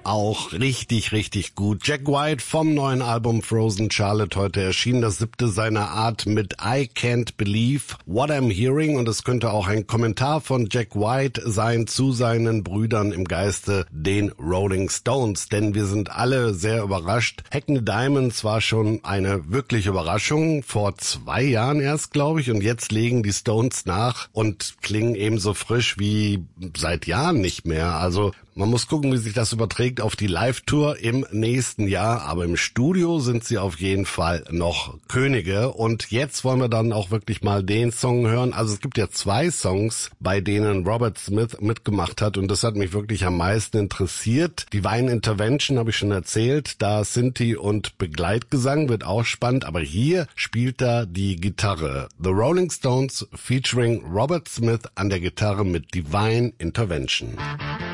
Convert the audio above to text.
auch richtig, richtig gut. Jack White vom neuen Album Frozen Charlotte, heute erschien das 7. seiner Art mit I Can't Believe What I'm Hearing, und es könnte auch ein Kommentar von Jack White sein zu seinen Brüdern im Geiste, den Rolling Stones, denn wir sind alle sehr überrascht. Hackney Diamonds war schon eine wirkliche Überraschung, vor 2 Jahren erst, glaube ich, und jetzt legen die Stones nach und klingen ebenso frisch wie seit Jahren nicht mehr. Also man muss gucken, wie sich das überträgt auf die Live-Tour im nächsten Jahr, aber im Studio sind sie auf jeden Fall noch Könige. Und jetzt wollen wir dann auch wirklich mal den Song hören. Also es gibt ja 2 Songs, bei denen Robert Smith mitgemacht hat, und das hat mich wirklich am meisten interessiert. Divine Intervention habe ich schon erzählt, da Sinti und Begleitgesang, wird auch spannend, aber hier spielt er die Gitarre. The Rolling Stones featuring Robert Smith an der Gitarre mit Divine Intervention.